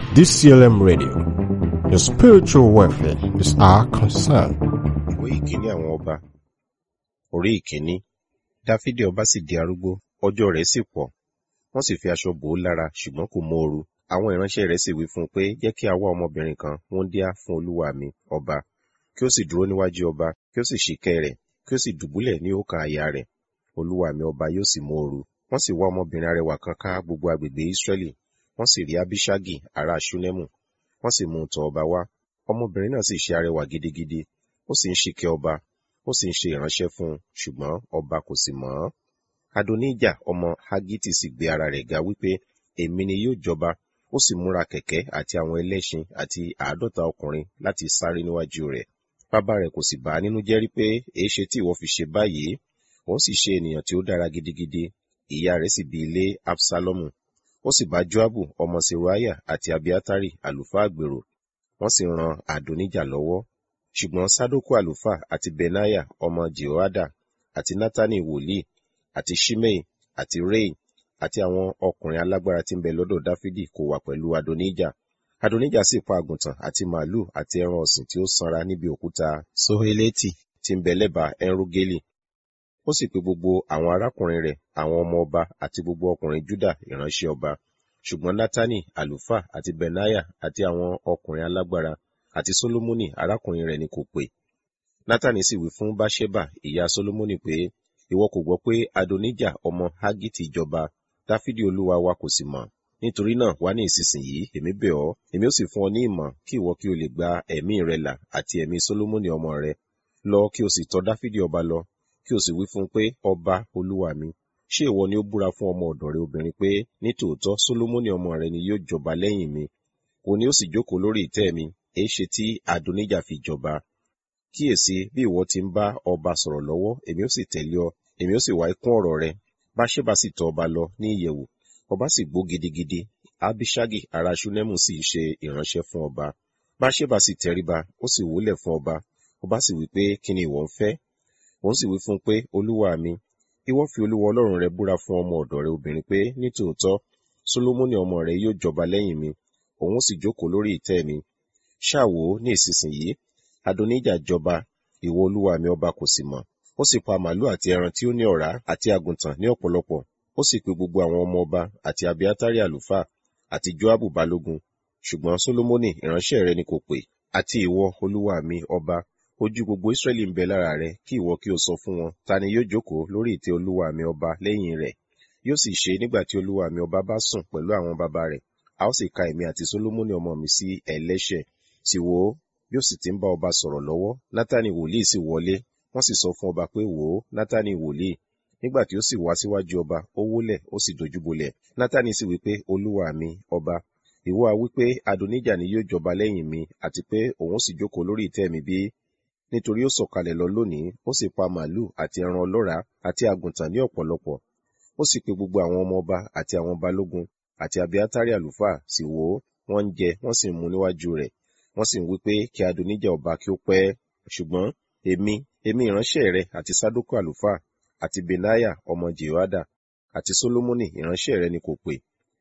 DCLM Radio. Your spiritual welfare is our concern. Ìwé ìkíní àwọn ọba, orí ìkíní. Dáfídì ọba sì di arúgbó, ọjọ́ rẹ̀ sì pọ̀. Wọ́n sì fi aṣọ bò ó lára, ṣùgbọ́n kò móoru. Àwọn ìránṣẹ́ rẹ̀ sì wí fún un pé, jẹ́ kí a wá ọmọbìnrin kan wúńdíá fún olúwa mi, ọba, kí ó sì dúró níwájú ọba, kí ó sì ṣìkẹ́ rẹ̀, kí ó sì dùbúlẹ̀ ní òkà àyà rẹ̀. Olúwa mi ọba yóò sì móoru. Wọ́n sì wá ọmọbìnrin arẹwà kan ká gbogbo agbègbè Ísírẹ́lì. Wọ́n sì rí Abiṣagi ará Ṣúnẹ́mù. Wọ́n sì mú un tọ̀ ọba wá. Ọmọbìnrin náà sì ṣe arẹwà gidigidi. Ó sì ń ṣìkẹ́ ọba, ó sì ń ṣe ìránṣẹ́ fún un, ṣùgbọ́n ọba kò sì mọ̀ ọ́n. Adonijah ọmọ Hagiti sì gbé ara rẹ̀ ga wípé, èmi ni yóò jọba. Ó sì múra kẹ̀kẹ́ àti àwọn ẹlẹ́ṣin àti 50 ọkùnrin láti sáré níwájú rẹ̀. Bàbá rẹ̀ kò sì bà á nínú jẹ́ rí pé, èéṣe tí ìwọ fi ṣe báyìí? Òun sì ṣe ènìyàn tí ó dára gidigidi. Ìyá rẹ̀ sì bí ilé Absalomu. Ó sì bá Joabu ọmọ Seruiah àti Abiatari àlùfáà gbèrò. Wọ́n sì ran Adonijah lọ́wọ́. Ṣùgbọ́n Sadoku àlùfáà àti Benaiah ọmọ Jehoiada àti Natani wòlíì àti Ṣimei àti Rei àti àwọn ọkùnrin alágbára tí ń bẹ lọ́dọ̀ Dáfídì kò wà pẹ̀lú Adonijah. Adonijah sì pa àgùntàn àti màálù àti ẹran ọ̀sìn tí ó sanra níbi òkúta Soheleti tí ń bẹ lẹ́bàá Enrogeli. Ó sì pe gbogbo àwọn arákùnrin rẹ̀, àwọn ọmọ ọba àti gbogbo ọkùnrin Júdà ìránṣẹ́ ọba. Ṣùgbọ́n Natani àlùfáà àti Benaiah àti àwọn ọkùnrin alágbára àti Solomoni arákùnrin rẹ̀ ni kò pè. Natani sì wí fún Baṣeba ìyá Solomoni pé, ìwọ kò gbọ́ pé Adonijah ọmọ Hagiti jọba, Dáfídì olúwa wa kò sì mọ̀. Nítorí náà wá ní ìsinsìnyí, èmi bẹ̀ ọ́, èmi ó sì fún ọ ní ìmọ̀ kí ìwọ kí o lè gba ẹ̀mí rẹ là àti ẹ̀mí Solomoni ọmọ rẹ. Lọ kí o sì tọ̀ Dáfídì ọba lọ, kí o sì wí fún un pé, ọba olúwa mi, ṣé ìwọ ni ó búra fún ọmọ ọ̀dọ̀ rẹ obìnrin pé, ní tòótọ́ Solomoni ọmọ rẹ ni yóò jọba lẹ́yìn mi? Kò ní ó sì jókòó lórí ìtẹ́ mi, èéṣe tí Adonijah fi jọba? Kíyèsí, bí ìwọ ti ń bá ọba sọ̀rọ̀ lọ́wọ́, èmi ó sì tẹ̀lé ọ, èmi ó sì wá ikún ọ̀rọ̀ rẹ. Baṣeba sì tọ̀ ọba lọ ní ìyẹ̀wù, ọba sì gbó gidigidi. Abiṣagi ará Ṣúnẹ́mù sì ṣe ìránṣẹ́ fún ọba. Baṣeba sì tẹríba, ó sì wólẹ̀ fún ọba. Ọba sì wí pé, kí ni ìwọ ń fẹ́? Òun sì wí fún un pé, olúwa mi, ìwọ fi olúwa ọlọ́run rẹ búra fún ọmọ ọ̀dọ̀ rẹ obìnrin pé, ní tòótọ́ Solomoni ọmọ rẹ yóò jọba lẹ́yìn mi, òun sì jókòó lórí ìtẹ́ mi. Ṣáà wò ó ní ìsinsìnyí, Adonijah jọba, ìwọ olúwa mi ọba kò sì mọ̀. Ó sì pa màálù àti ẹran tí ó ní ọ̀rá àti àgùntàn ní ọ̀pọ̀lọpọ̀. Ó sì pe gbogbo àwọn ọmọ ọba àti Abiatari àlùfáà àti Joabu balógun. Ṣùgbọ́n Solomoni ìránṣẹ́ rẹ ni kò pè. Àti ìwọ olúwa mi ọba, ojú gbogbo Israẹli ń bẹ lára rẹ, kí ìwọ kí o sọ fún wọn, ta ni yóò jókòó lórí ìtẹ́ olúwa mi ọba lẹ́yìn rẹ̀? Yóò sì ṣe nígbà tí olúwa mi ọba bá sùn pẹ̀lú àwọn baba rẹ̀, a ó sì ka èmi àti Solomoni ọmọ mi sí ẹlẹ́ṣẹ̀. Sì wò ó, bí ó sì ti ń bá ọba sọ̀rọ̀ lọ́wọ́, Natani wòlíì sì wọlé. Wọ́n sì sọ fún ọba pé, wò ó, Natani wòlíì. Nígbà tí ó sì wá síwájú ọba, ó wólẹ̀, ó sì dojúbolẹ̀. Natani sì wí pé, olúwa mi ọba, ìwọ a wí pé Adonijah ni yóò jọba lẹ́yìn mi, àti pé òun sì jókòó lórí ìtẹ́ mi bí? Nítorí ó sọ̀kalẹ̀ lọ lónìí, ó sì pa màálù àti ẹran ọlọ́ràá àti àgùntàn ní ọ̀pọ̀lọpọ̀. Ó sì pe gbogbo àwọn ọmọ ọba àti àwọn balógun àti Abiatari àlùfáà, sì wò ó, wọ́n ń jẹ, wọ́n sì ń mu níwájú rẹ̀. Wọ́n sì ń wí pé kí Adonijah ọba kí ó pẹ́. Ṣùgbọ́n èmi ìránṣẹ́ rẹ àti Sadoku àlùfáà àti Benaiah ọmọ Jehoiada àti Solomoni ìránṣẹ́ rẹ ni kò pè.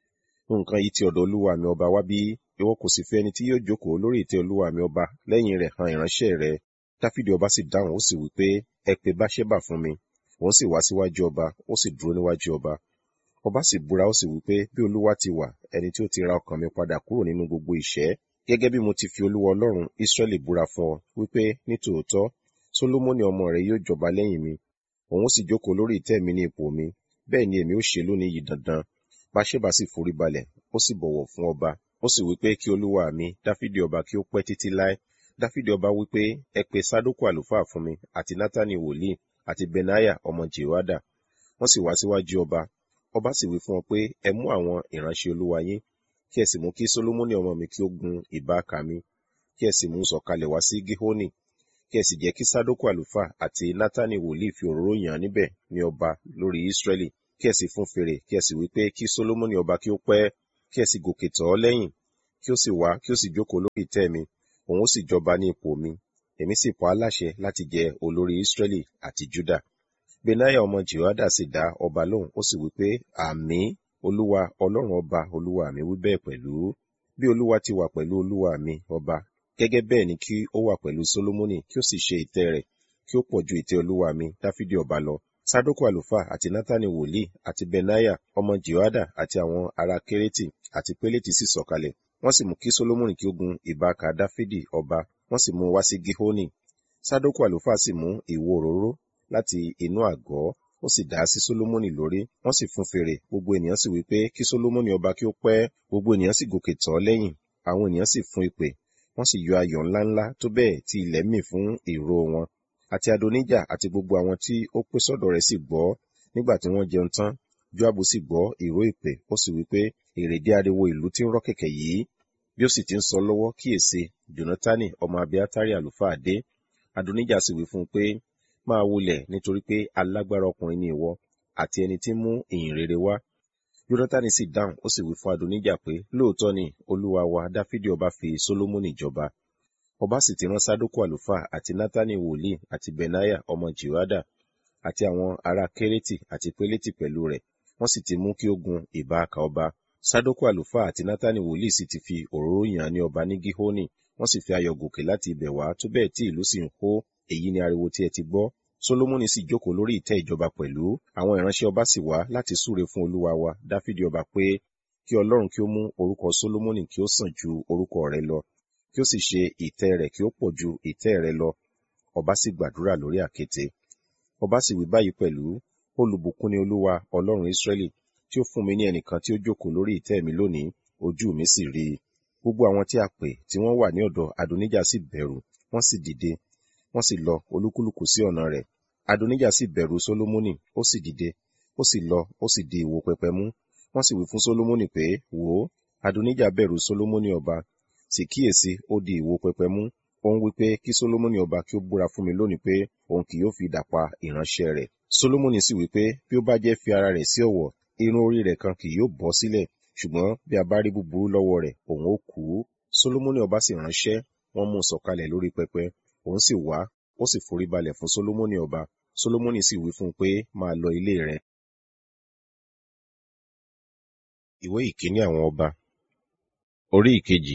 Nǹkan yìí ti ọ̀dọ̀ olúwa mi ọba wá bí? Ìwọ kò sì fẹ́ ẹni tí yóò jókòó lórí ìtẹ́ olúwa mi ọba lẹ́yìn rẹ̀ hàn ìránṣẹ́ rẹ. Dáfídì ọba sì dáhùn, ó sì wí pé, ẹ pe Baṣeba fún mi. Òun sì wá síwájú ọba, ó sì dúró níwájú ọba. Ọba sì búra, ó sì wí pé, bí olúwa ti wà, ẹni tí ó ti ra ọkàn mi padà kúrò nínú gbogbo ìṣẹ́, gẹ́gẹ́ bí mo ti fi olúwa ọlọ́run Ísírẹ́lì búra fún ọ, wípé ní tòótọ́ Solomoni ọmọ rẹ yóò jọba lẹ́yìn mi, òun sì jókòó lórí ìtẹ́ mi ní ipò mi, bẹ́ẹ̀ ni èmi ó ṣe lónìí yìí dandan. Baṣeba sì forí balẹ̀, ó sì bọ̀wọ̀ fún ọba. Ó sì wí pé kí olúwa mi Dáfídì ọba kí ó pẹ́ títí láé. Dáfídì ọba wí pé, ẹ pe Sadoku àlùfáà fún mi, àti Natani wòlíì, àti Benaiah ọmọ Jehoiada. Wọ́n sì wá síwájú ọba. Ọba sì wí fún wọn pé, ẹ mú àwọn ìránṣẹ́ olúwa yín, kí ẹ sì mú kí Solomoni ọmọ mi kí ó gun ìbáaka mi, kí ẹ sì mú sọ̀kalẹ̀ wá sí Gihoni, kí ẹ sì jẹ́ kí Sadoku àlùfáà àti Natani wòlíì fi òróró yàn án níbẹ̀ ní ọba lórí Ísírẹ́lì, kí ẹ sì fún fèrè, kí ẹ sì wí pé kí Solomoni ọba kí ó pẹ́, kí ẹ sì gòkè tọ̀ ọ́ lẹ́yìn, kí ó sì wá, kí ó sì jókòó lórí ìtẹ́ mi, òun ó sì jọba ní ipò mi, èmi sì pa á láṣẹ láti jẹ olórí Ísírẹ́lì àti Júdà. Benaiah ọmọ Jehoiada sì dá ọba lóhùn, ó sì wí pé, àmín, olúwa ọlọ́run ọba olúwa mi wí bẹ́ẹ̀ pẹ̀lú. Bí Olúwa ti wà pẹ̀lú olúwa mi ọba, gẹ́gẹ́ bẹ́ẹ̀ ni kí ó wà pẹ̀lú Sólómọ́nì kí ó sì ṣe ìtẹ́ rẹ̀ kí ó pọ̀ ju ìtẹ́ olúwa mi Dáfídì ọba lọ. Sádókù àlùfáà àti Nátánì wòlíì àti Benaiah ọmọ Jehoiada àti àwọn ará Kérétì àti Pélétì sì sọ̀kalẹ̀. Wọ́n sì mú kí Sólómọ́nì kí ó gun ìbáka Dáfídì ọba, wọ́n sì mú un wá sí Gihoni. Sádókù àlùfáà sì mú ìwo òróró láti inú àgọ́, ó sì dà á sí Sólómọ́nì lórí, wọ́n sì fún fèrè. Gbogbo ènìyàn sì wí pé kí Sólómọ́nì ọba kí ó pẹ́. Gbogbo ènìyàn sì gòkè tọ̀ ọ́ lẹ́yìn. Àwọn ènìyàn sì fún ìpè, wọ́n sì yọ ayọ̀ ńláńlá tó bẹ́ẹ̀ tí ilẹ̀ mì fún ìró wọn. Àti Adonijah àti gbogbo àwọn tí ó pé sọ́dọ̀ rẹ̀ sì gbọ́. Nígbà tí wọ́n jẹun tán, Joabu sì gbọ́ ìró ìpè, ó sì wí pé èrèdí ariwo ìlú tí ń rọ́ kẹ̀kẹ́ yìí. Bí ó sì ti ń sọ lọ́wọ́, kíyèsí, Jónátánì ọmọ Abiátárì àlùfáà dé. Adonijah sì wí fún un pé, máa wulẹ̀, nítorí pé alágbára ọkùnrin ni ìwọ, àti ẹni tí ń mú ìyìn rere wá. Jónátánì sì dáhùn, ó sì wí fún Adonijah pé, lóòótọ́ ni olúwa wa Dáfídì ọba fi Sólómọ́nì jọba. Ọba sì ti rán Sádókù àlùfáà àti Nátánì wòlíì àti Benaiah ọmọ Jehoiada àti àwọn ará Kérétì àti Pélétì pẹ̀lú rẹ̀, wọ́n sì ti mú kí ó gun ìbáaka ọba. Sádókù àlùfáà àti Nátánì wòlíì sì ti fi òróró yàn án ní ọba ní Gihoni, wọ́n sì fi ayọ̀ gòkè láti ibẹ̀ wá, tó bẹ́ẹ̀ tí ìlú sì ń hó. Èyí ni ariwo tí ẹ ti gbọ́. Sólómọ́nì sì jókòó lórí ìtẹ́ ìjọba pẹ̀lú. Àwọn ìránṣẹ́ ọba sì wá láti súre fún olúwa wa Dáfídì ọba pé kí Ọlọ́run kí ó mú orúkọ Sólómọ́nì kí ó sàn ju orúkọ rẹ̀ lọ, kí ó sì ṣe ìtẹ́ rẹ̀ kí ó pọ̀ ju ìtẹ́ rẹ̀ lọ. Ọba sì gbàdúrà lórí àkéte. Ọba sì wí báyìí pẹ̀lú, olùbùkún ni Olúwa Ọlọ́run Ísírẹ́lì, tí ó fún mi ní ẹnìkan tí ó jókòó lórí ìtẹ́ mi lónìí, ojú mi sì rí i. Gbogbo àwọn tí a pè tí wọ́n wà ní ọ̀dọ̀ Adonijah sì bẹ̀rù, wọ́n sì dìde, wọ́n sì lọ olúkúlùkù sí ọ̀nà rẹ̀. Adonijah sì bẹ̀rù Sólómọ́nì, ó sì dìde, ó sì lọ, ó sì di ìwo pẹpẹ mú. Wọ́n sì wí fún Sólómọ́nì pé, wò ó, Adonijah bẹ̀rù Sólómọ́nì ọba, sì kíyèsí, ó di ìwo pẹpẹ mú. Ó ń wí pé kí Sólómọ́nì ọba kí ó búra fún mi lónìí pé òun kì yóò fi idà pa ìránṣẹ́ rẹ̀. Sólómọ́nì sì wí pé bí ó bá jẹ́ fi ara rẹ̀ sí ọ̀wọ̀, irun orí rẹ̀ kan kì yóò bọ́ sílẹ̀, ṣùgbọ́n bí a bá rí búburú lọ́wọ́ rẹ̀, òun ó kú. Sólómọ́nì ọba sì ránṣẹ́, wọ́n mú un sọ̀kalẹ̀ lórí pẹpẹ, òun sì wá, ó sì foríbalẹ̀ fún Sólómọ́nì ọba. Sólómọ́nì sì wí fún un pé máa lọ ilé rẹ̀. Ìwé ìkíní àwọn ọba, orí ìkejì.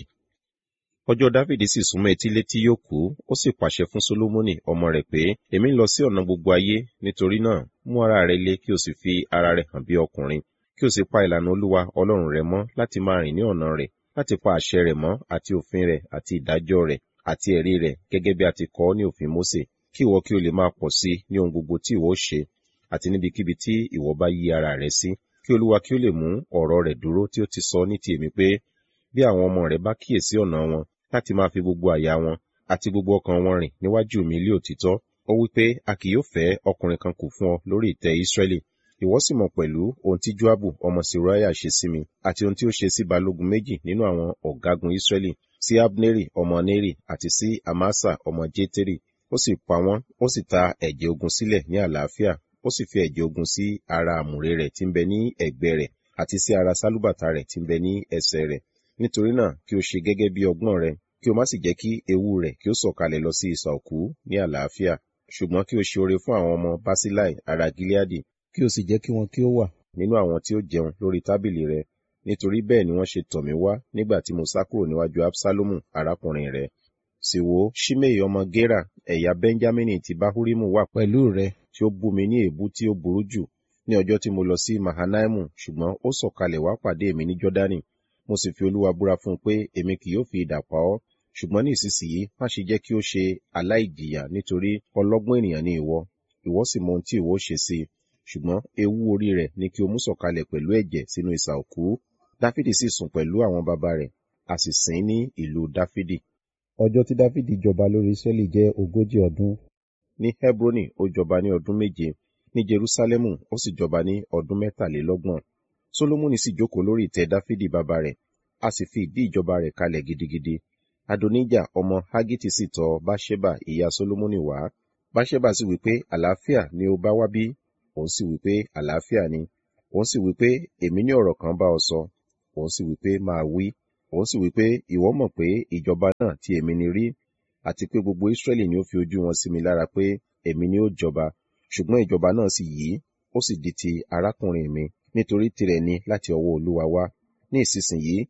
Ọjọ́ Dáfídì sì súnmọ́ etílé tí yóò kú, ó sì pàṣẹ fún Sólómọ́nì ọmọ rẹ̀ pé, èmi ń lọ sí ọ̀nà gbogbo ayé, nítorí náà mú ara rẹ le kí o sì fi ara rẹ hàn bí ọkùnrin, kí o sì pa ìlànà Olúwa Ọlọ́run rẹ mọ́ láti máa rìn ní ọ̀nà rẹ̀, láti pa àṣẹ rẹ̀ mọ́ àti òfin rẹ̀ àti ìdájọ́ rẹ̀ àti ẹ̀rí rẹ̀ gẹ́gẹ́ bí a ti kọ ọ́ ní òfin Mósè, kí ìwọ kí o lè máa pọ̀ sí ní ohun gbogbo tí ìwọ ṣe, àti níbikíbi tí ìwọ bá yí ara rẹ sí, kí Olúwa kí ó lè mú ọ̀rọ̀ rẹ̀ dúró tí ó ti sọ ní ti èmi pé, bí àwọn ọmọ rẹ bá kíyèsí ọ̀nà wọn, láti máa fi gbogbo àyà wọn àti gbogbo ọkàn wọn rìn níwájú mi lé òtítọ́. Ó wí pé a kì yóò fẹ́ ọkùnrin kan kù fún ọ lórí ìtẹ́ Ísírẹ́lì. Ìwọ sì mọ̀ pẹ̀lú ohun tí Joabu ọmọ Seruiah ṣe sí mi, àti ohun tí ó ṣe sí balógun méjì nínú àwọn ọ̀gágun Ísírẹ́lì, sí Abneri ọmọ Neri àti sí Amasa ọmọ Jeteri. Ó sì pa wọ́n, ó sì ta ẹ̀jẹ̀ ogun sílẹ̀ ní àlàáfíà, ó sì fi ẹ̀jẹ̀ ogun sí ara àmùrè rẹ̀ tí ń bẹ ní ẹ̀gbẹ́ rẹ̀, àti sí ara sálúbàtà rẹ̀ tí ń bẹ ní ẹsẹ̀ rẹ̀. Nítorí náà kí o ṣe gẹ́gẹ́ bí ọgbọ́n rẹ, kí o má sì jẹ́ kí ewu rẹ̀ kí ó sọ̀kalẹ̀ lọ sí isà òkú ní àlàáfíà, ṣùgbọ́n kí o ṣe oore fún àwọn ọmọ Basilai ará Gileadi, kí o sì jẹ́ kí wọn kí ó wà nínú àwọn tí ó jẹun lórí tábìlì rẹ, nítorí bẹ́ẹ̀ ni wọ́n ṣe tọ̀ mí wá nígbà tí mo sá kúrò níwájú Absalomu arákùnrin rẹ̀. Sì wò, Ṣimei ọmọ Gera, ẹ̀yà Benjamini ti Bahurimu wà pẹ̀lú rẹ, tí ó bú mi ní èébú tí ó burú jù ní ọjọ́ tí mo lọ sí Mahanaimu, ṣùgbọ́n ó sọ̀kalẹ̀ wá pàdé mi ní Jọ́dánì. Mo sì fi Olúwa búra fún un pé èmi kì yóò fi idà pa ọ́, ṣùgbọ́n ní ìsinsìnyí má ṣe jẹ́ kí ó ṣe aláìjìyà, nítorí ọlọ́gbọ́n ènìyàn ni ìwọ, ìwọ sì mọ ohun tí ìwọ ṣe sí i. Ṣùgbọ́n ewu orí rẹ̀ ni kí o mú sọ̀kalẹ̀ pẹ̀lú ẹ̀jẹ̀ sínú isà òkú. Dáfídì sì sùn pẹ̀lú àwọn baba rẹ̀, a sì sìn ní ìlú Dáfídì. Ọjọ́ tí Dáfídì jọba lórí Ísírẹ́lì jẹ́ 40 ọdún. Ní Hebroni ó jọba ní ọdún 7, ní Jerúsálẹ́mù ó sì jọba ní ọdún 23. Sólómọ́nì sì jókòó lórí ìtẹ́ Dáfídì baba rẹ̀, a sì fi ìdí ìjọba rẹ̀ kalẹ̀ gidigidi. Adonijah ọmọ Hagiti sì tọ̀ Baṣeba ìyá Sólómọ́nì wá. Baṣeba sì wí pé àlàáfíà ni ó bá wá bí? Òun sì wí pé àlàáfíà ni. Òun sì wí pé èmi ní ọ̀rọ̀ kan bá ọ sọ. Òun sì wí pé máa wí. Òun sì wí pé ìwọ mọ̀ pé ìjọba náà ti èmi ni rí, àti pé gbogbo Ísírẹ́lì ni ó fi ojú wọn sí mi lára pé èmi ni ó jọba. Ṣùgbọ́n ìjọba náà sì yí, ó sì di ti arákùnrin mi, nítorí tirẹ̀ ni láti ọwọ́ Olúwa wá. Ní ìsinsìnyí,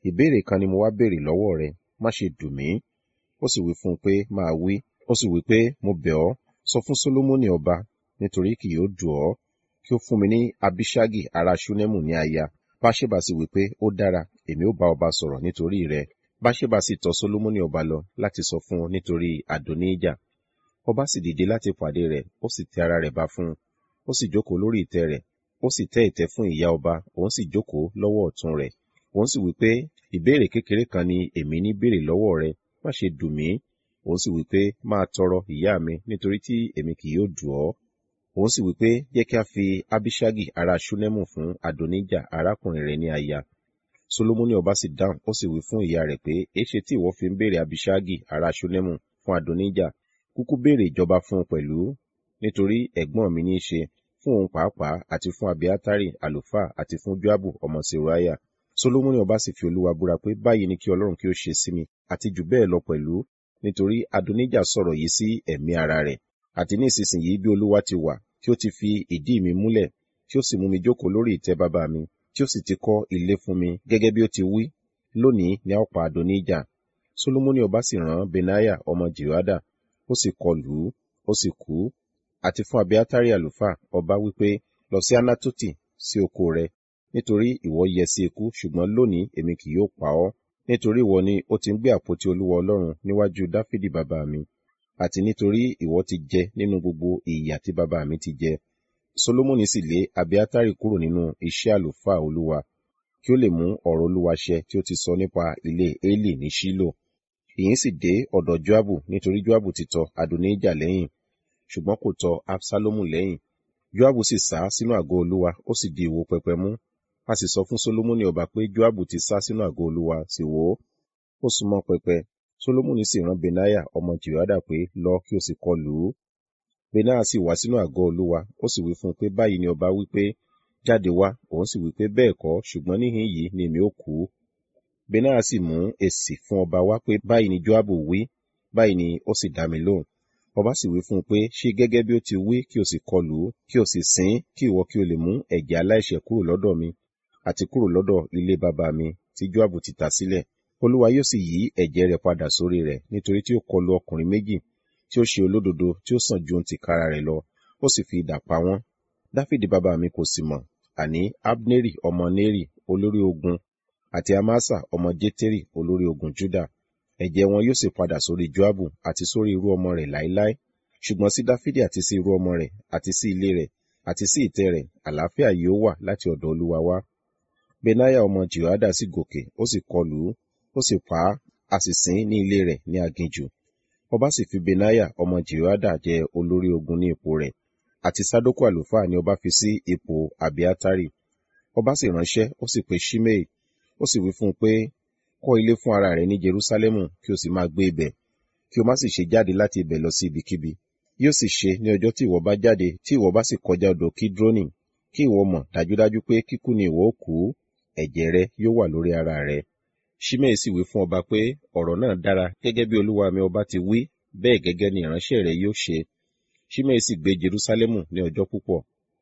ìbéèrè kan ni mo wá béèrè lọ́wọ́ rẹ, má ṣe dùn mí. Ó sì wí fún un pé, máa wí. Ó sì wí pé, mo bẹ̀ ọ́, sọ fún Sólómọ́nì ọba, nítorí kì yóò dùn ọ́, kí ó fún mi ní Abiṣagi ará Ṣúnẹ́mù ní aya. Báṣẹ́bà sì wí pé, ó dára, èmi ó bá ọba sọ̀rọ̀ nítorí rẹ. Báṣẹ́bà sì tọ̀ Sólómọ́nì ọba lọ láti sọ fún un nítorí Adonijah. Ọba sì dìde láti pàdé rẹ̀, ó sì tẹ ara rẹ̀ ba fún un. Ó sì jókòó lórí ìtẹ́ rẹ̀, ó sì tẹ́ ìtẹ́ fún ìyá ọba, òun sì jókòó lọ́wọ́ ọ̀tún rẹ̀. Òun sì wí pé, ìbéèrè kékeré kan ni èmi ní béèrè lọ́wọ́ rẹ, má ṣe dùn mí. Òun sì wí pé, máa tọrọ ìyá mi, nítorí tí èmi kì yóò dùn ọ́. Òun sì wí pé, jẹ́ kí a fi Abiṣagi ará Ṣúnẹ́mù fún Adonijah arákùnrin rẹ̀ ní aya. Sólómọ́nì ọba sì dáhùn, ó sì wí fún ìyá rẹ̀ pé, èéṣe tí ìwọ fi ń béèrè Abiṣagi ará Ṣúnẹ́mù fún Adonijah? Kúkú béèrè ìjọba fún un pẹ̀lú, nítorí ẹ̀gbọ́n mi ní í ṣe, fún òun pàápàá àti fún Abiatari àlùfáà àti fún Joabu ọmọ Seruiah. Sólómọ́nì ọba sì fi Olúwa búra pé, báyìí ni kí Ọlọ́run kí ó ṣe sí mi, àti jù bẹ́ẹ̀ lọ pẹ̀lú, nítorí Adonijah sọ̀rọ̀ yìí sí ẹ̀mí ara rẹ̀. Àti ní ìsinsìnyí bí Olúwa ti wà, tí ó ti fi ìdí mi múlẹ̀, tí ó sì mú mi jókòó lórí ìtẹ́ bàbá mi, tí ó sì ti kọ́ ilé fún mi, gẹ́gẹ́ bí ó ti wí, lónìí ni a ó pa Adonijah. Sólómọ́nì ọba sì rán Benaiah ọmọ Jehoiada, ó sì kọlù ú, ó sì kú. Àti fún Abiatari àlùfáà, ọba wípé, lọ sí Anatoti sí oko rẹ, nítorí ìwọ yẹ sí ikú, ṣùgbọ́n lónìí èmi kì yóò pa ọ́, nítorí ìwọ ni ó ti ń gbé àpótí Olúwa Ọlọ́run níwájú Dáfídì bàbá mi, àti nítorí ìwọ ti jẹ nínú gbogbo ìyà tí bàbá mi ti jẹ. Sólómọ́nì sì lé Abiatari kúrò nínú iṣẹ́ àlùfáà Olúwa, kí ó lè mú ọ̀rọ̀ Olúwa ṣẹ tí ó ti sọ nípa ilé Élì ní Ṣílò. Ìyìn sì dé ọ̀dọ̀ Joabu, nítorí Joabu ti tọ Adonijah lẹ́yìn, ṣùgbọ́n kò tọ Absalomu lẹ́yìn. Joabu sì sá sínú àgọ́ Olúwa, ó sì di ìwo pẹpẹ mú. A sì sọ fún Sólómọ́nì ọba pé Joabu ti sá sínú àgọ́ Olúwa, sì wò ó súnmọ́ pẹpẹ. Sólómọ́nì sì rán Benaiah ọmọ Jehoiada pé, lọ kí o sì kọlù ú. Benaiah sì wá sínú àgọ́ Olúwa, ó sì wí fún un pé, báyìí ni ọba wí pé, jáde wá. Òun sì wí pé, bẹ́ẹ̀ kọ́, ṣùgbọ́n níhìn yìí ni èmi ó kú. Benaiah sì mú èsì fún ọba wá pé, báyìí ni Joabu wí, báyìí ni ó sì dá mi lóhùn. Ọba sì wí fún un pé, ṣe gẹ́gẹ́ bí ó ti wí, kí o sì kọlù ú, kí o sì sìn, kí ìwọ kí o lè mú ẹ̀jẹ̀ aláìṣẹ̀ kúrò lọ́dọ̀ mi, àti kúrò lọ́dọ̀ ilé bàbá mi tí Joabu ti tà sílẹ̀. Olúwa yóò sì yí ẹ̀jẹ̀ rẹ̀ padà sórí rẹ̀, nítorí tí ó kọlù ọkùnrin méjì, tí ó ṣe olódodo, tí ó sàn ju ohun tìkára rẹ̀ lọ, ó sì fi idà pa wọ́n. Dáfídì bàbá mi kò sì mọ̀, àní Abneri ọmọ Neri olórí ogun, àti Amasa ọmọ Jeteri olórí ogun Juda. Ẹ̀jẹ̀ wọn yóò sì padà sórí Joabu àti sórí irú ọmọ rẹ̀ láéláé. Ṣùgbọ́n sí Dáfídì àti sí irú ọmọ rẹ̀, àti sí ilé rẹ̀, àti sí ìtẹ́ rẹ̀, àlàáfíà yóò wà láti ọ̀dọ̀ Olúwa wá. Benaiah ọmọ Jehoiada sì gòkè, ó sì kọlù ú, ó sì pa á, a sì sìn ní ilé rẹ̀ ní aginjù. Ọba sì fi Benaiah ọmọ Jehoiada jẹ olórí ogun ní ipò rẹ̀, àti Sadoku àlùfáà ni ọba fi sí ipò Abiatari. Ọba sì ránṣẹ́, ó sì pe Ṣimei, ó sì wí fún un pé, kọ́ ilé fún ara rẹ̀ ní Jerúsálẹ́mù, kí o sì máa gbé ibẹ̀, kí o má sì ṣe jáde láti ibẹ̀ lọ sí ibikíbi. Yóò sì ṣe ní ọjọ́ tí ìwọ bá jáde, tí ìwọ bá sì kọjá odò Kidroni, kí ìwọ mọ̀ dájúdájú pé kíkú ni ìwọ ó kú, ẹ̀jẹ̀ rẹ yóò wà lórí ara rẹ. Ṣimei sì wí fún ọba pé, ọ̀rọ̀ náà dára, gẹ́gẹ́ bí olúwa mi ọba ti wí, bẹ́ẹ̀ gẹ́gẹ́ ni ìránṣẹ́ rẹ yóò ṣe. Ṣimei sì gbé Jerúsálẹ́mù ní ọjọ́ púpọ̀.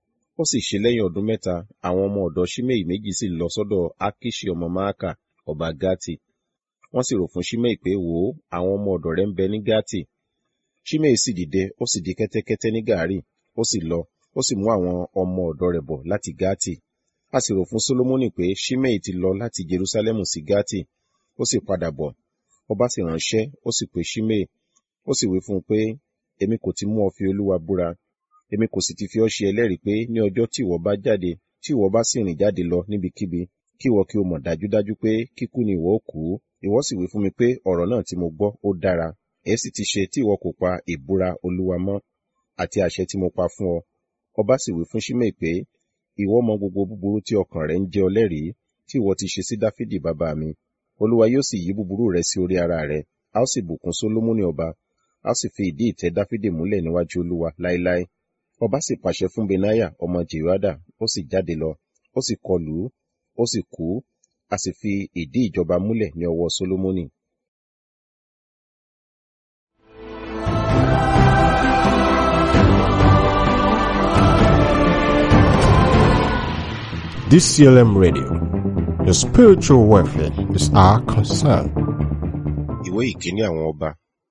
Ó sì ṣe lẹ́yìn ọdún mẹ́ta, àwọn ọmọ ọ̀dọ̀ Ṣimei méjì sì lọ sọ́dọ̀ Akiṣi ọmọ Maaka ọba Gati. Wọ́n sì rò fún Ṣimei pé, wò ó, àwọn ọmọ ọ̀dọ̀ rẹ̀ ń bẹ ní Gati. Ṣimei sì dìde, ó sì di kẹ́tẹ́kẹ́tẹ́ ní gàárì, ó sì lọ, ó sì mú àwọn ọmọ ọ̀dọ̀ rẹ̀ bọ̀ láti Gati. A sì rò fún Sólómọ́nì pé Ṣimei ti lọ láti Jerúsálẹ́mù sí Gati, ó sì padà bọ̀. Ọba sì ránṣẹ́, ó sì pe Ṣimei, ó sì wí fún un pé, èmi kò ti mú ọ fi Olúwa búra, èmi kò sì ti fi ọ́ ṣe ẹlẹ́rìí pé ní ọjọ́ tí ìwọ bá jáde, tí ìwọ bá sì rìn jáde lọ níbikíbi, kí ìwọ kí o mọ̀ dájúdájú pé kíkú ni ìwọ ó kú. Ìwọ sì wí fún mi pé ọ̀rọ̀ náà tí mo gbọ́ ó dára. Èé sì ti ṣe tí ìwọ kò pa ìbúra Olúwa mọ́, àti àṣẹ tí mo pa fún ọ. Ọba sì wí fún Ṣimei pé, ìwọ mọ gbogbo búburú tí ọkàn rẹ ń jẹ́ ọ lẹ́rìí, tí ìwọ ti ṣe sí Dáfídì bàbá mi. Olúwa yóò sì yí búburú rẹ sí orí ara rẹ, a ó sì bùkún Sólómọ́nì ọba, a ó sì fi ìdí ìtẹ́ Dáfídì múlẹ̀ níwájú Olúwa láéláé. Ọba sì pàṣẹ fún Benaiah ọmọ Jehoiada, ó sì jáde lọ, ó sì kọlù ú, ó sì kú, a sì fi ìdí ìjọba múlẹ̀ ní ọwọ́ Sólómọ́nì. DCLM Radio, Your spiritual welfare is our concern. Ìwé ìkíní àwọn ọba.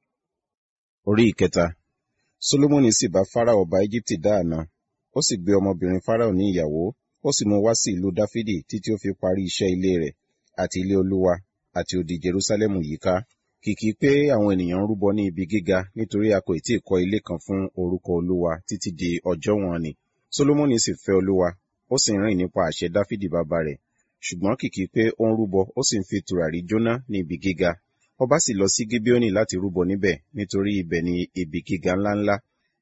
Orí ìkẹta. Solomoni sì bá Fáráò ọba Égíptì dáàna, ó sì gbé ọmọbìnrin Fáráò ní ìyàwó, ó sì mú wá sí ìlú Dáfídì títí ó fi parí iṣẹ́ ilé rẹ̀, àti ilé Olúwa, àti odi Jerúsálẹ́mù yíká. Kìkì pé àwọn ènìyàn ń rúbọ ní ibi gíga, nítorí a kò tí ì kọ́ ilé kan fún orúkọ Olúwa títí di ọjọ́ wọn ni. Solomoni sì fẹ́ Olúwa, ó sì rìn nípa àṣẹ Dáfídì bàbá rẹ̀. Ṣùgbọ́n kìkì pé ó ń rúbọ, ó sì ń fi tùràrí jóná ní ibi gíga. Ọba sì lọ sí Gíbíónì láti rúbọ níbẹ̀, nítorí ibẹ̀ ni ibi gíga ńláńlá.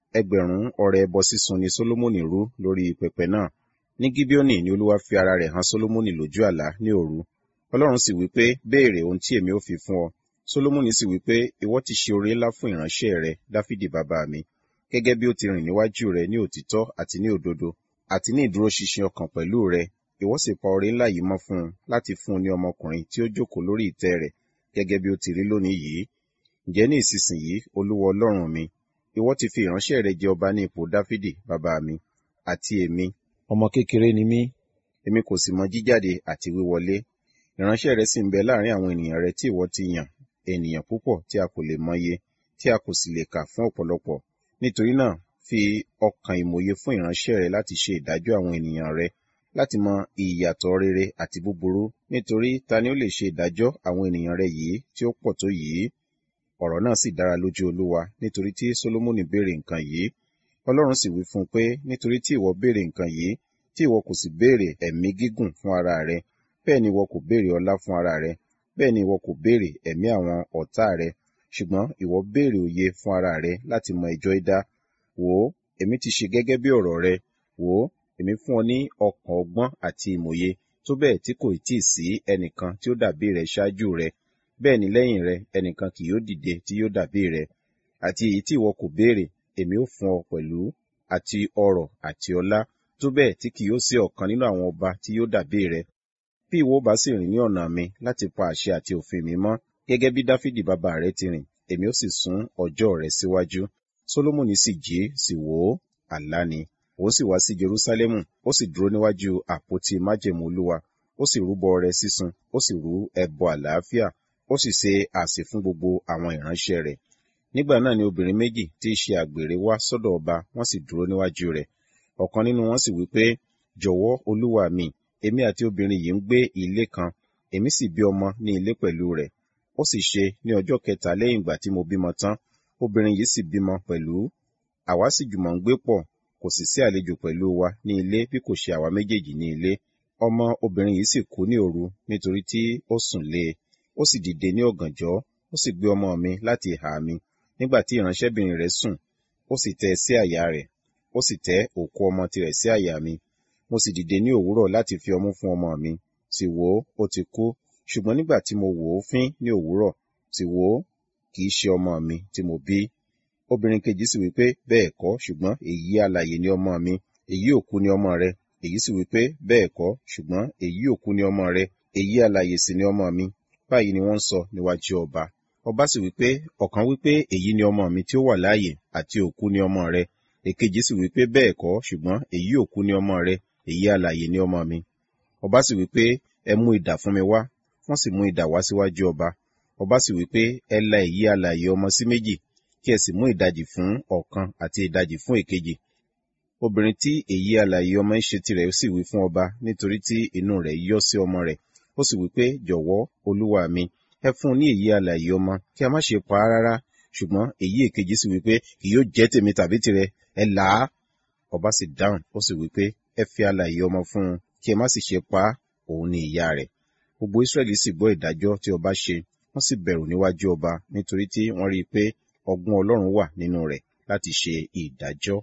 1000 ọrẹ ẹbọ sísun ni Solomoni rú lórí pẹpẹ náà. Ní Gíbíónì ni Olúwa fi ara rẹ̀ hàn Solomoni lójú àlá ní òru. Ọlọ́run sì wí pé, béèrè ohun tí èmi ó fi fún ọ. Solomoni sì wí pé, ìwọ ti ṣe oore ńlá fún ìránṣẹ́ rẹ, Dáfídì bàbá mi, gẹ́gẹ́ bí ó ti rìn níwájú rẹ ní òtítọ́ àti ní òdodo, àti ní ìdúróṣinṣin ọkàn pẹ̀lú rẹ. Ìwọ sì pa oore ńlá yìí mọ́ fún un, láti fún un ní ọmọkùnrin tí ó jókòó lórí ìtẹ́ rẹ̀, gẹ́gẹ́ bí ó ti rí lónìí yìí. Ǹjẹ́ ní ìsinsìnyí, Olúwa Ọlọ́run mi, ìwọ ti fi ìránṣẹ́ rẹ jẹ ọba ní ipò Dáfídì bàbá mi, àti èmi, ọmọ kékeré ni mí, èmi kò sì mọ jíjáde àti wíwọlé. Ìránṣẹ́ rẹ sì ń bẹ láàrin àwọn ènìyàn rẹ tí ìwọ ti yàn, ènìyàn púpọ̀ tí a kò lè mọye, tí a kò sì lè kà fún ọ̀pọ̀lọpọ̀. Nítorí náà, fi ọkàn ìmòye fún ìránṣẹ́ rẹ láti ṣe ìdájọ́ àwọn ènìyàn rẹ, láti mọ ìyàtọ̀ rere àti búburú, nítorí ta ni ó lè ṣe ìdájọ́ àwọn ènìyàn rẹ yìí tí ó pọ̀ tó yìí? Ọ̀rọ̀ náà sì dára lójú Olúwa, nítorí tí Solomoni béèrè nǹkan yìí. Ọlọ́run sì wí fún un pé, nítorí tí ìwọ béèrè nǹkan yìí, tí ìwọ kò sì béèrè ẹ̀mí gígùn fún ara rẹ, bẹ́ẹ̀ ni ìwọ kò béèrè ọlá fún ara rẹ, bẹ́ẹ̀ ni ìwọ kò béèrè ẹ̀mí àwọn ọ̀tá rẹ, ṣùgbọ́n ìwọ béèrè òye fún ara rẹ láti mọ ẹjọ́ idá. Wò ó, èmi ti ṣe gẹ́gẹ́ bí ọ̀rọ̀ rẹ. Wò ó, èmi fún ọ ní ọkàn ọgbọ́n àti ìmòye, tó bẹ́ẹ̀ tí kò tí ì sí ẹnìkan tí ó dàbí rẹ ṣáájú rẹ, bẹ́ẹ̀ ni lẹ́yìn rẹ ẹnìkan kì yóò dìde tí yóò dàbí rẹ. Àti èyí tí ìwọ kò béèrè, èmi ó fún ọ pẹ̀lú, àti ọrọ̀ àti ọlá, tó bẹ́ẹ̀ tí kì yóò sí ọ̀kan nínú àwọn ọba tí yóò dàbí rẹ. Bí ìwọ bá sì rìn ní ọ̀nà mi láti pa àṣẹ àti òfin mi mọ́, gẹ́gẹ́ bí Dáfídì bàbá rẹ ti rìn, èmi ó sì sún ọjọ́ rẹ síwájú. Solomoni sì jí, sì wò ó, àlá ni. Òun sì wá sí Jerúsálẹ́mù, ó sì dúró níwájú àpótí májẹ̀mú Olúwa, ó sì rúbọ ọrẹ sísun, ó sì rú ẹbọ àlàáfíà, ó sì ṣe àsè fún gbogbo àwọn ìránṣẹ́ rẹ̀. Nígbà náà ni obìnrin méjì tí í ṣe àgbèrè wá sọ́dọ̀ ọba, wọ́n sì dúró níwájú rẹ̀. Ọ̀kan nínú wọn sì wí pé, jọ̀wọ́ olúwa mi, èmi àti obìnrin yìí ń gbé ilé kan, èmi sì bí ọmọ ní ilé pẹ̀lú rẹ̀. Ó sì ṣe ní ọjọ́ kẹta lẹ́yìn ìgbà tí mo bímọ tán, obìnrin yìí sì bímọ pẹ̀lú. Àwa sì jùmọ̀ ń gbé pọ̀, kò sì sí àlejò pẹ̀lú wa ní ilé bí kò ṣe àwa méjèèjì ní ilé. Ọmọ obìnrin yìí sì kú ní òru, nítorí tí ó sùn lé e. Ó sì dìde ní ọ̀gànjọ́, ó sì gbé ọmọ mi láti ìhà mi. Nígbà tí ìránṣẹ́bìnrin rẹ̀ sùn, ó sì tẹ́ ẹ sí àyà rẹ̀, ó sì tẹ́ òkú ọmọ tirẹ̀ sí àyà mi. Mo sì dìde ní òwúrọ̀ láti fi ọmú fún ọmọ mi, sì wò ó, ó ti kú. Ṣùgbọ́n nígbà tí mo wò ó fín ní òwúrọ̀, sì wò ó, kì í ṣe ọmọ mi tí mo bí. Obìnrin kejì sì wí pé, bẹ́ẹ̀ kọ́, ṣùgbọ́n èyí alààyè ni ọmọ mi, èyí òkú ni ọmọ rẹ. Èyí sì wí pé, bẹ́ẹ̀ kọ́, ṣùgbọ́n èyí òkú ni ọmọ rẹ, èyí alààyè sì ni ọmọ mi. Báyìí ni wọ́n ń sọ níwájú ọba. Ọba sì wí pé, ọ̀kan wí pé, èyí ni ọmọ mi tí ó wà láàyè, àti òkú ni ọmọ rẹ. Èkejì sì wí pé, bẹ́ẹ̀ kọ́, ṣùgbọ́n èyí òkú ni ọmọ rẹ, èyí alààyè ni ọmọ mi. Ọba sì wí pé, ẹ mú idà fún mi wá. Wọ́n sì mú idà wá síwájú ọba. Ọba sì wí pé, ẹ la èyí alààyè ọmọ sí méjì, kí ẹ sì mú ìdajì fún ọ̀kan àti ìdajì fún èkejì. Obìnrin tí èyí alààyè ọmọ ń ṣe tirẹ̀ sì wí fún ọba, nítorí tí inú rẹ̀ yọ́ sí ọmọ rẹ̀. Ó sì wí pé, jọ̀wọ́ olúwa mi, ẹ fún un ní èyí alààyè ọmọ, kí a má ṣe pa á rárá. Ṣùgbọ́n èyí èkejì sì wí pé, kì yóò jẹ́ tèmi tàbí tirẹ̀, ẹ là á. Ọba sì dáhùn, ó sì wí pé, ẹ fi alààyè ọmọ fún un, kí ẹ má sì ṣe pa á, òun ni ìyá rẹ̀. Gbogbo Ísírẹ́lì sì gbọ́ ìdájọ́ tí ọba ṣe, wọ́n sì bẹ̀rù níwájú ọba, nítorí tí wọ́n rí i pé ọgbọ́n Ọlọ́run wà nínú rẹ̀ láti ṣe ìdájọ́.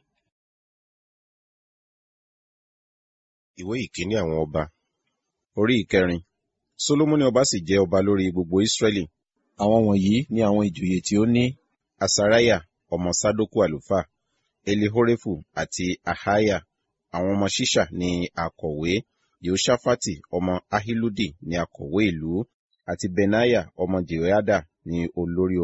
Ìwé ìkíní àwọn ọba. Orí ìkẹrin. Solomoni ọba sì jẹ́ ọba lórí gbogbo Ísírẹ́lì. Àwọn wọ̀nyí ni àwọn ìjòyè tí ó ní: Asariah ọmọ Sadoku àlùfáà, Elihorefu àti Ahiah. Àwọn ọmọ Ṣiṣa ni akọ̀wé, Yehoṣafati ọmọ Ahiludi ni akọ̀wé ìlú, àti Benaiah ọmọ Jehoiada ni olórí